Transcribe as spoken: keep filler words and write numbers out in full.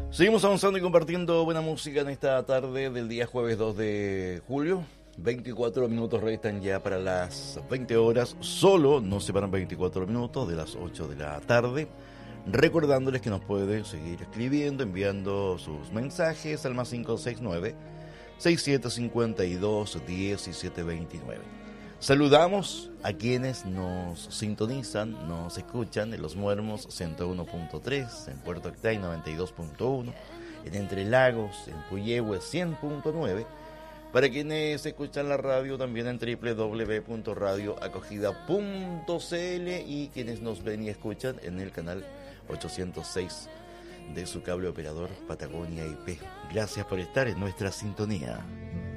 Seguimos avanzando y compartiendo buena música en esta tarde del día jueves dos de julio. veinticuatro minutos restan ya para las veinte horas. Solo nos separan veinticuatro minutos de las ocho de la tarde. Recordándoles que nos pueden seguir escribiendo, enviando sus mensajes al más cinco seis nueve, seis siete cinco dos, uno siete dos nueve. Saludamos a quienes nos sintonizan, nos escuchan en Los Muermos ciento uno punto tres, en Puerto Octay noventa y dos punto uno, en Entre Lagos, en Puyehue cien punto nueve. Para quienes escuchan la radio también en doble u doble u doble u punto radio acogida punto c l y quienes nos ven y escuchan en el canal ochocientos seis de su cable operador Patagonia I P. Gracias por estar en nuestra sintonía.